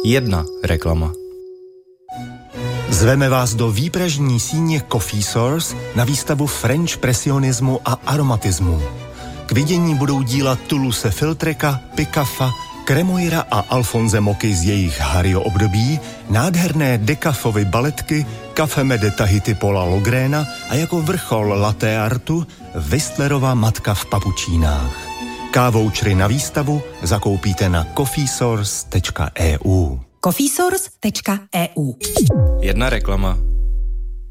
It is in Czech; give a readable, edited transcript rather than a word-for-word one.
Jedna reklama. Zveme vás do výpražní síně Coffee Source na výstavu French presionismu a aromatismu. K vidění budou díla Toulouse-Lautreka, Picaffa, Cremoira a Alphonse Moky z jejich Harryho období, nádherné Decafovy baletky, Café de Tahiti Paula Logréna a jako vrchol latte artu Whistlerova matka v papučínách. Kávoučry na výstavu zakoupíte na coffeesource.eu. coffeesource.eu. Jedna reklama.